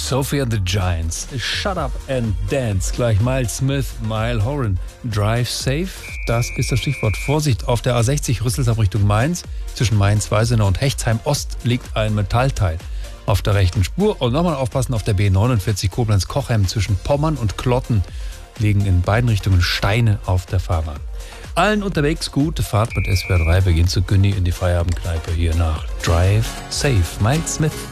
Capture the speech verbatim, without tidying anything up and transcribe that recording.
Sophie and the Giants, Shut Up and Dance, gleich Miles Smith, Niall Horan, Drive Safe, das ist das Stichwort. Vorsicht, auf der A sechzig Rüsselsheim Richtung Mainz, zwischen Mainz-Weisenau und Hechtsheim-Ost liegt ein Metallteil auf der rechten Spur. Und nochmal aufpassen, auf der B neunundvierzig Koblenz-Kochem zwischen Pommern und Klotten liegen in beiden Richtungen Steine auf der Fahrbahn. Allen unterwegs gute Fahrt mit S W R drei. Wir gehen zu Günni in die Feierabendkneipe hier nach Drive Safe, Miles Smith.